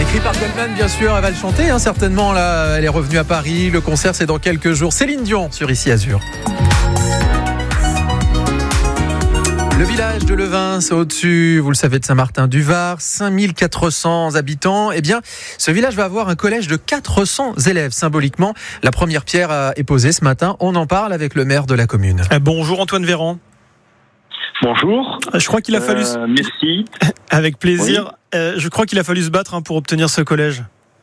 Écrit par Goldman, bien sûr, elle va le chanter, certainement. Là, elle est revenue à Paris. Le concert, c'est dans quelques jours. Céline Dion sur Ici Azur. Le village de Levins, au-dessus, vous le savez, de Saint-Martin-du-Var, 5400 habitants. Eh bien, ce village va avoir un collège de 400 élèves. Symboliquement, la première pierre est posée ce matin. On en parle avec le maire de la commune. Bonjour Antoine Véran. Bonjour. Je crois qu'il a fallu... Merci. Avec plaisir. Oui. Je crois qu'il a fallu se battre pour obtenir ce collège.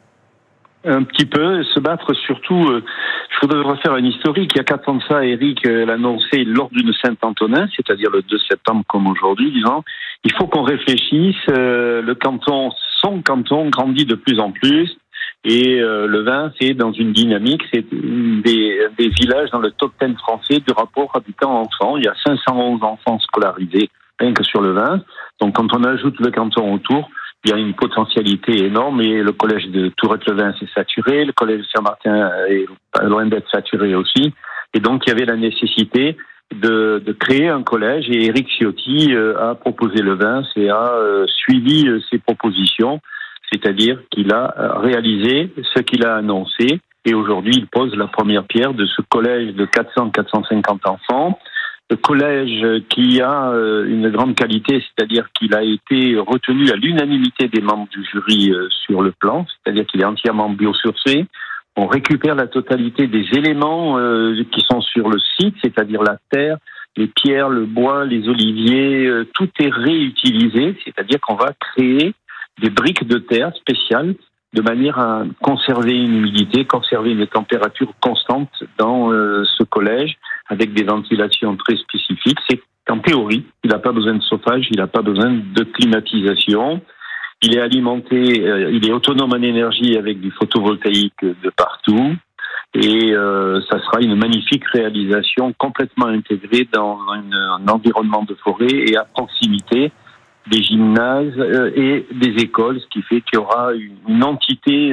Un petit peu, se battre surtout. Je voudrais refaire un historique. Il y a 4 ans de ça, Eric l'a annoncé lors d'une Saint-Antonin, c'est-à-dire le 2 septembre comme aujourd'hui, disant il faut qu'on réfléchisse. Le canton, son canton, grandit de plus en plus. Et Levins, c'est dans une dynamique, c'est des villages dans le top 10 français du rapport habitants-enfants. Il y a 511 enfants scolarisés, rien que sur Levins. Donc quand on ajoute le canton autour, il y a une potentialité énorme. Et le collège de Tourette-Levins est saturé, le collège de Saint-Martin est loin d'être saturé aussi. Et donc il y avait la nécessité de créer un collège. Et Éric Ciotti a proposé Levins et a suivi ses propositions. C'est-à-dire qu'il a réalisé ce qu'il a annoncé et aujourd'hui il pose la première pierre de ce collège de 400-450 enfants. Le collège qui a une grande qualité, c'est-à-dire qu'il a été retenu à l'unanimité des membres du jury sur le plan, c'est-à-dire qu'il est entièrement biosourcé. On récupère la totalité des éléments qui sont sur le site, c'est-à-dire la terre, les pierres, le bois, les oliviers, tout est réutilisé, c'est-à-dire qu'on va créer des briques de terre spéciales de manière à conserver une humidité, conserver une température constante dans ce collège avec des ventilations très spécifiques. C'est qu'en théorie, il n'a pas besoin de chauffage, il n'a pas besoin de climatisation. Il est alimenté, il est autonome en énergie avec du photovoltaïque de partout. Et ça sera une magnifique réalisation complètement intégrée dans un environnement de forêt et à proximité des gymnases et des écoles, ce qui fait qu'il y aura une entité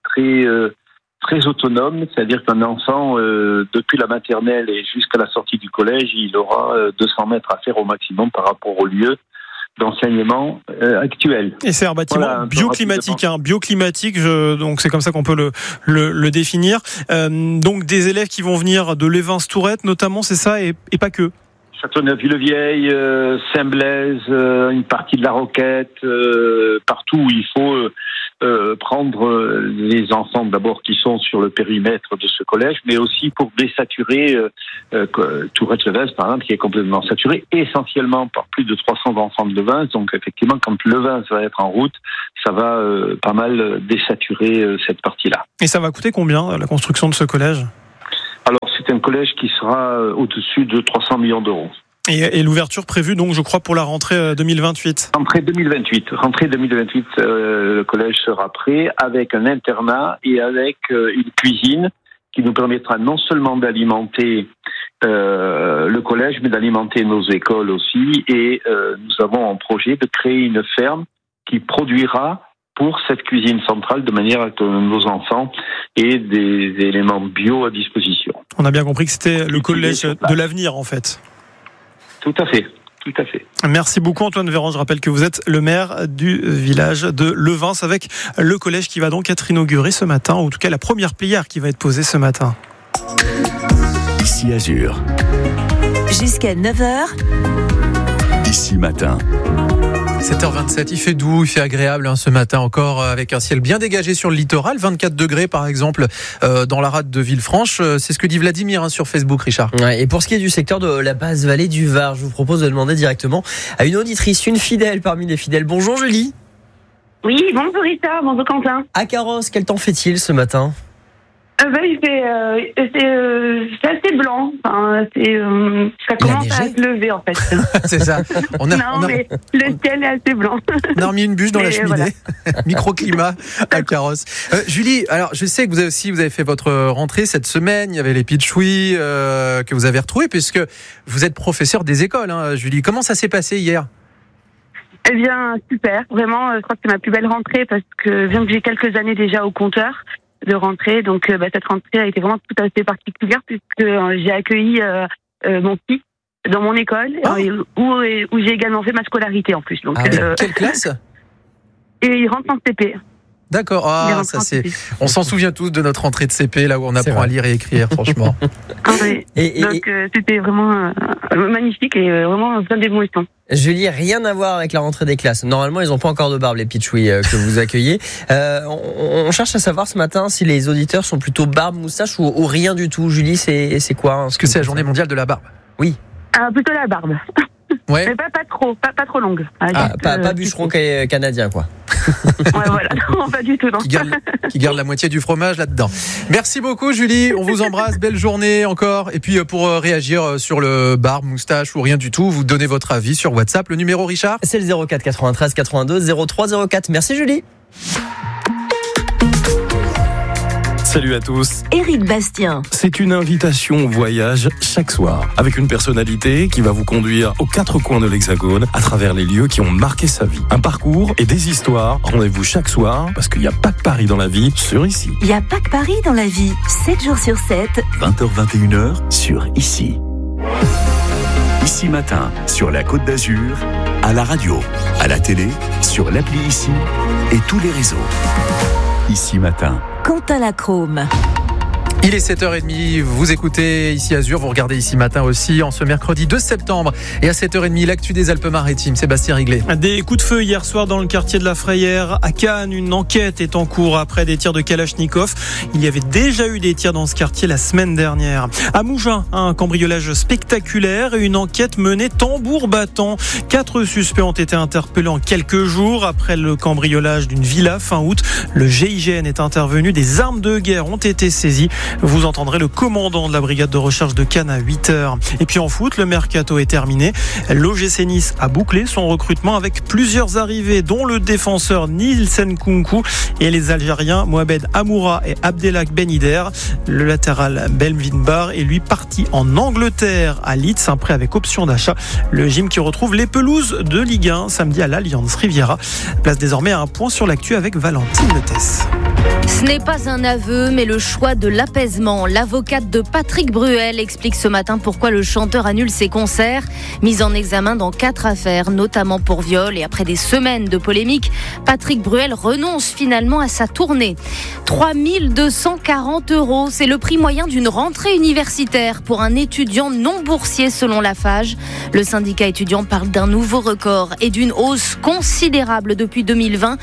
très autonome, c'est-à-dire qu'un enfant, depuis la maternelle et jusqu'à la sortie du collège, il aura 200 mètres à faire au maximum par rapport au lieu d'enseignement actuel. Et c'est un bâtiment bioclimatique, bioclimatique, donc c'est comme ça qu'on peut le définir. Donc des élèves qui vont venir de Levins-Tourette notamment, c'est ça, et pas que. Châteauneuf-Villevieille, Saint-Blaise, une partie de la Roquette, partout où il faut prendre les enfants d'abord qui sont sur le périmètre de ce collège, mais aussi pour désaturer Tourette-Levins, par exemple, qui est complètement saturé, essentiellement par plus de 300 enfants de Levins. Donc effectivement, quand Levins va être en route, ça va pas mal désaturer cette partie-là. Et ça va coûter combien, la construction de ce collège ? Alors, c'est un collège qui sera au-dessus de 300 millions d'euros. Et l'ouverture prévue, donc, je crois, pour la rentrée 2028. Rentrée 2028, le collège sera prêt avec un internat et avec une cuisine qui nous permettra non seulement d'alimenter le collège, mais d'alimenter nos écoles aussi. Et nous avons en projet de créer une ferme qui produira pour cette cuisine centrale, de manière à que nos enfants aient des éléments bio à disposition. On a bien compris que c'était le collège de l'avenir, en fait. Tout à fait. Merci beaucoup Antoine Véran. Je rappelle que vous êtes le maire du village de Levins avec le collège qui va donc être inauguré ce matin, ou en tout cas la première pierre qui va être posée ce matin. Ici Azur. Jusqu'à 9h. Ici Matin. 7h27, il fait doux, il fait agréable ce matin encore, avec un ciel bien dégagé sur le littoral, 24 degrés par exemple dans la rade de Villefranche. C'est ce que dit Vladimir sur Facebook, Richard. Ouais, et pour ce qui est du secteur de la basse vallée du Var, je vous propose de demander directement à une auditrice, une fidèle parmi les fidèles. Bonjour Julie. Oui, bonjour Rita, bonjour Quentin. À Carros, quel temps fait-il ce matin ? C'est assez blanc. Enfin, ça commence à se lever en fait. C'est ça. Mais le ciel est assez blanc. On a remis une bûche dans la cheminée. Voilà. Microclimat à Carros. Julie, alors je sais que vous avez fait votre rentrée cette semaine. Il y avait les pitchouis que vous avez retrouvés puisque vous êtes professeur des écoles. Julie, comment ça s'est passé hier ? Eh bien, super. Vraiment, je crois que c'est ma plus belle rentrée parce que bien que j'ai quelques années déjà au compteur de rentrée, donc cette rentrée a été vraiment tout à fait particulière puisque j'ai accueilli mon fils dans mon école où j'ai également fait ma scolarité en plus. Donc, quelle classe ? Et il rentre en CP. D'accord. Ah, ça c'est. On s'en souvient tous de notre rentrée de CP, là où on apprend à lire et écrire, franchement. Ah oui. Donc c'était vraiment magnifique et vraiment plein d'émotions. Julie, rien à voir avec la rentrée des classes. Normalement, ils n'ont pas encore de barbe, les pitchouis que vous accueillez. On cherche à savoir ce matin si les auditeurs sont plutôt barbe, moustache ou rien du tout. Julie, c'est quoi Est-ce que c'est la journée mondiale de la barbe? Oui. Plutôt la barbe. Ouais. Mais pas trop longue. Pas bûcheron canadien, quoi. Ouais, voilà. Non, pas du tout, non. Qui garde la moitié du fromage là-dedans. Merci beaucoup, Julie. On vous embrasse. Belle journée encore. Et puis, pour réagir sur le barbe, moustache ou rien du tout, vous donnez votre avis sur WhatsApp. Le numéro, Richard? C'est le 04 93 82 03 04. Merci, Julie. Salut à tous. Éric Bastien. C'est une invitation au voyage chaque soir, avec une personnalité qui va vous conduire aux quatre coins de l'Hexagone, à travers les lieux qui ont marqué sa vie. Un parcours et des histoires. Rendez-vous chaque soir, parce qu'il n'y a pas que Paris dans la vie, sur Ici. Il n'y a pas que Paris dans la vie. 7 jours sur 7. 20h-21h sur Ici. Ici Matin, sur la Côte d'Azur, à la radio, à la télé, sur l'appli Ici et tous les réseaux. Ici Matin. Quentin Lacrome. Il est 7h30, vous écoutez Ici Azur, vous regardez Ici Matin aussi en ce mercredi 2 septembre. Et à 7h30, l'actu des Alpes-Maritimes, Sébastien Riglet. Des coups de feu hier soir dans le quartier de la Frayère. À Cannes, une enquête est en cours après des tirs de Kalachnikov. Il y avait déjà eu des tirs dans ce quartier la semaine dernière. À Mougins, un cambriolage spectaculaire et une enquête menée tambour battant. 4 suspects ont été interpellés en quelques jours après le cambriolage d'une villa fin août. Le GIGN est intervenu, des armes de guerre ont été saisies. Vous entendrez le commandant de la brigade de recherche de Cannes à 8h. Et puis en foot, le mercato est terminé. L'OGC Nice a bouclé son recrutement avec plusieurs arrivées, dont le défenseur Nielsen Kunku et les Algériens Mohamed Amoura et Abdelak Benider. Le latéral Belvin Bar est lui parti en Angleterre à Leeds, un prêt avec option d'achat. Le gym qui retrouve les pelouses de Ligue 1 samedi à l'Allianz Riviera. Place désormais à un point sur l'actu avec Valentine Letès. Ce n'est pas un aveu, mais le choix de l'apaisement. L'avocate de Patrick Bruel explique ce matin pourquoi le chanteur annule ses concerts. Mis en examen dans 4 affaires, notamment pour viol. Et après des semaines de polémique, Patrick Bruel renonce finalement à sa tournée. 3 240 €, c'est le prix moyen d'une rentrée universitaire pour un étudiant non boursier selon la FAGE. Le syndicat étudiant parle d'un nouveau record et d'une hausse considérable depuis 2020,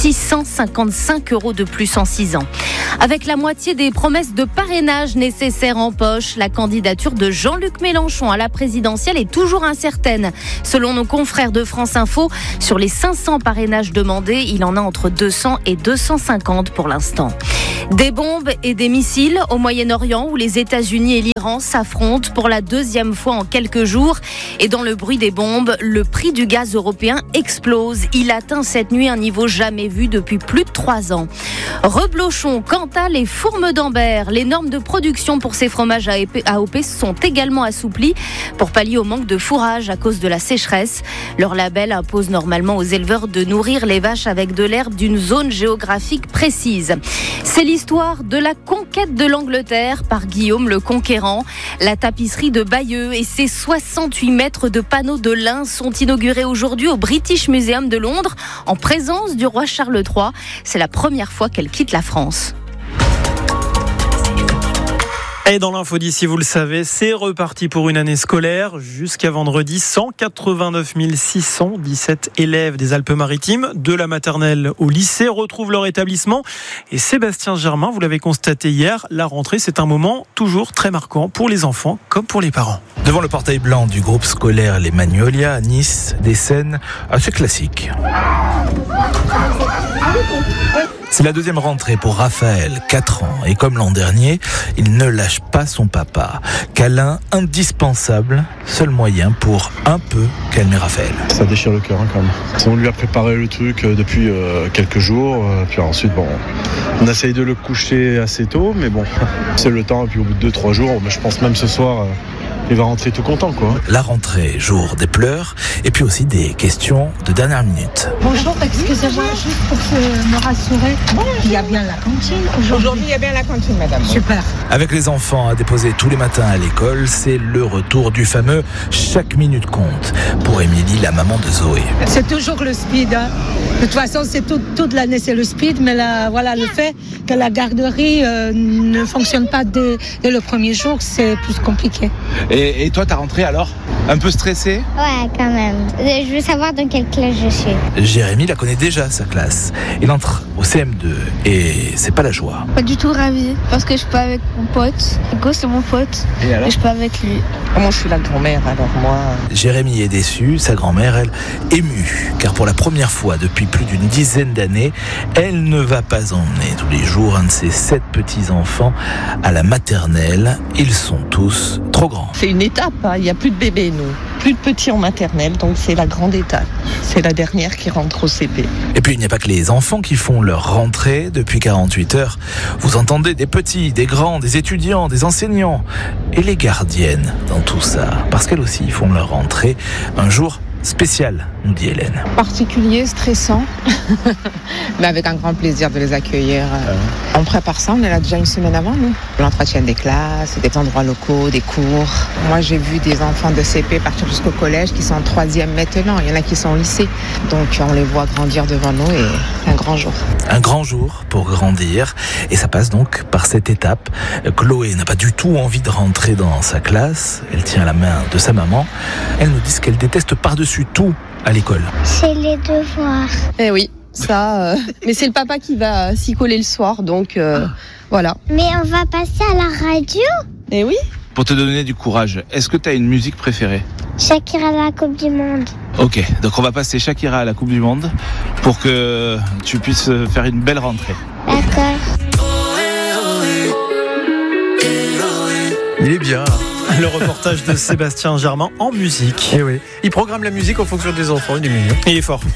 655 € de plus en 6 ans. Avec la moitié des promesses de parrainage nécessaires en poche, la candidature de Jean-Luc Mélenchon à la présidentielle est toujours incertaine. Selon nos confrères de France Info, sur les 500 parrainages demandés, il en a entre 200 et 250 pour l'instant. Des bombes et des missiles au Moyen-Orient où les États-Unis et l'Iran s'affrontent pour la 2e fois en quelques jours. Et dans le bruit des bombes, le prix du gaz européen explose. Il atteint cette nuit un niveau jamais vu depuis plus de 3 ans. Reblochon, Cantal et Fourme d'Ambert. Les normes de production pour ces fromages AOP sont également assouplies pour pallier au manque de fourrage à cause de la sécheresse. Leur label impose normalement aux éleveurs de nourrir les vaches avec de l'herbe d'une zone géographique précise. C'est l'histoire de la conquête de l'Angleterre par Guillaume le Conquérant. La tapisserie de Bayeux et ses 68 mètres de panneaux de lin sont inaugurés aujourd'hui au British Museum de Londres en présence du roi Charles III. C'est la première fois qu'elle quitte la France. Et dans l'info d'ici, vous le savez, c'est reparti pour une année scolaire. Jusqu'à vendredi, 189 617 élèves des Alpes-Maritimes, de la maternelle au lycée, retrouvent leur établissement. Et Sébastien Germain, vous l'avez constaté hier, la rentrée, c'est un moment toujours très marquant pour les enfants comme pour les parents. Devant le portail blanc du groupe scolaire Les Magnolias à Nice, des scènes assez classiques. C'est la 2e rentrée pour Raphaël, 4 ans, et comme l'an dernier, il ne lâche pas son papa. Câlin indispensable, seul moyen pour un peu calmer Raphaël. Ça déchire le cœur quand même. On lui a préparé le truc depuis quelques jours, puis ensuite on essaye de le coucher assez tôt, mais bon, c'est le temps, et puis au bout de 2-3 jours, je pense même ce soir, il va rentrer tout content, quoi. La rentrée, jour des pleurs, et puis aussi des questions de dernière minute. Bonjour, excusez-moi, juste pour me rassurer, il y a bien la cantine aujourd'hui. Il y a bien la cantine, madame. Super. Avec les enfants à déposer tous les matins à l'école, c'est le retour du fameux « chaque minute compte » pour Émilie, la maman de Zoé. C'est toujours le speed. Hein. De toute façon, c'est toute l'année, c'est le speed, mais là, voilà, le fait que la garderie ne fonctionne pas dès le premier jour, c'est plus compliqué. Et toi, t'as rentré alors ? Un peu stressé ? Ouais, quand même. Je veux savoir dans quelle classe je suis. Jérémy la connaît déjà, sa classe. Il entre au CM2 et c'est pas la joie. Pas du tout ravi parce que je suis pas avec mon pote. Hugo, c'est mon pote. Et alors ? Je suis pas avec lui. Moi, je suis la grand-mère, alors moi... Jérémy est déçu, sa grand-mère, elle, émue. Car pour la première fois depuis plus d'une dizaine d'années, elle ne va pas emmener tous les jours un de ses 7 petits-enfants à la maternelle. Ils sont tous trop grands. C'est une étape, hein. Il n'y a plus de bébés, nous. Plus de petits en maternelle, donc c'est la grande étape. C'est la dernière qui rentre au CP. Et puis il n'y a pas que les enfants qui font leur rentrée depuis 48 heures. Vous entendez des petits, des grands, des étudiants, des enseignants et les gardiennes dans tout ça. Parce qu'elles aussi font leur rentrée un jour spécial, nous dit Hélène. Particulier, stressant, mais avec un grand plaisir de les accueillir. On prépare ça, on est là déjà une semaine avant, nous. L'entretien des classes, des endroits locaux, des cours. Moi, j'ai vu des enfants de CP partir jusqu'au collège qui sont en 3e maintenant. Il y en a qui sont au lycée. Donc, on les voit grandir devant nous et c'est un grand jour. Un grand jour pour grandir. Et ça passe donc par cette étape. Chloé n'a pas du tout envie de rentrer dans sa classe. Elle tient la main de sa maman. Elle nous dit ce qu'elle déteste par-dessus tout à l'école. C'est les devoirs. Eh oui, ça. Mais c'est le papa qui va s'y coller le soir, donc voilà. Mais on va passer à la radio ? Eh oui. Pour te donner du courage, est-ce que t'as une musique préférée ? Shakira à la Coupe du Monde. Ok, donc on va passer Shakira à la Coupe du Monde pour que tu puisses faire une belle rentrée. D'accord. Il est bien. Le reportage de Sébastien Germain en musique. Eh oui. Il programme la musique en fonction des enfants, il est mignon. Il est fort.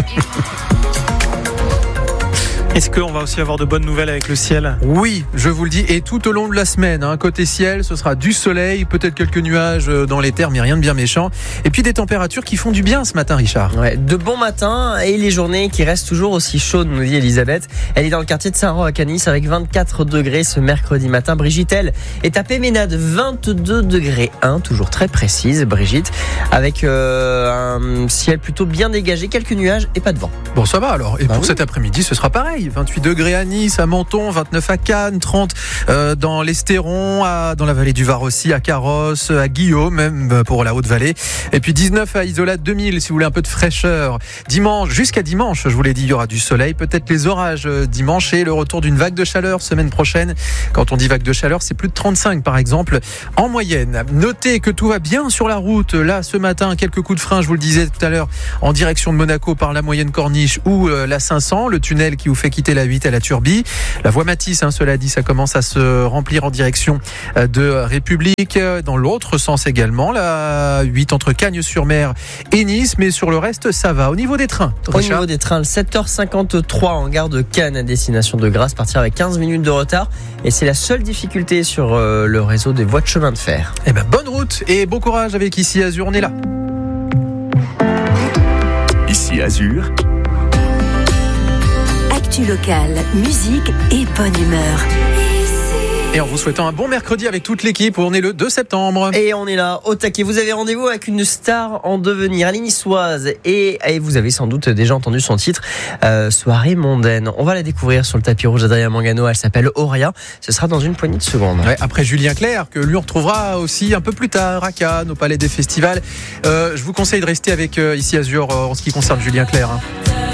Est-ce qu'on va aussi avoir de bonnes nouvelles avec le ciel ? Oui, je vous le dis, et tout au long de la semaine, côté ciel, ce sera du soleil, peut-être quelques nuages dans les terres, mais rien de bien méchant. Et puis des températures qui font du bien ce matin, Richard. Ouais, de bons matins et les journées qui restent toujours aussi chaudes, nous dit Elisabeth. Elle est dans le quartier de Saint-Roch à Canis avec 24 degrés ce mercredi matin. Brigitte, elle, est à Péménade, 22 degrés 1, toujours très précise, Brigitte, avec un ciel plutôt bien dégagé, quelques nuages et pas de vent. Bon, ça va alors. Et pour cet après-midi, ce sera pareil. 28 degrés à Nice, à Menton, 29 à Cannes, 30 dans l'Estéron, dans la vallée du Var aussi, à Carrosse, à Guillaume, même pour la Haute-Vallée. Et puis 19 à Isola 2000, si vous voulez un peu de fraîcheur. Dimanche, jusqu'à dimanche, je vous l'ai dit, il y aura du soleil, peut-être les orages dimanche et le retour d'une vague de chaleur semaine prochaine. Quand on dit vague de chaleur, c'est plus de 35 par exemple en moyenne. Notez que tout va bien sur la route. Là, ce matin, quelques coups de frein, je vous le disais tout à l'heure, en direction de Monaco par la moyenne Corniche ou la 500, le tunnel qui vous fait quitter la 8 à la Turbie. La voie Matisse, cela dit, ça commence à se remplir en direction de République. Dans l'autre sens également, la 8 entre Cagnes-sur-Mer et Nice, mais sur le reste, ça va. Au niveau des trains, Richard. Au niveau des trains, le 7h53 en gare de Cannes à destination de Grasse, partir avec 15 minutes de retard. Et c'est la seule difficulté sur le réseau des voies de chemin de fer. Eh ben, bonne route et bon courage avec Ici Azur, on est là. Ici Azur. Actu locale, musique et bonne humeur. Et en vous souhaitant un bon mercredi avec toute l'équipe, on est le 2 septembre. Et on est là au taquet. Vous avez rendez-vous avec une star en devenir, elle est niçoise. Et vous avez sans doute déjà entendu son titre, Soirée mondaine. On va la découvrir sur le tapis rouge d'Adrien Mangano. Elle s'appelle Auria. Ce sera dans une poignée de secondes. Ouais, après Julien Clerc, que lui on retrouvera aussi un peu plus tard à Cannes, au Palais des Festivals. Je vous conseille de rester avec Ici Azur en ce qui concerne Julien Clerc.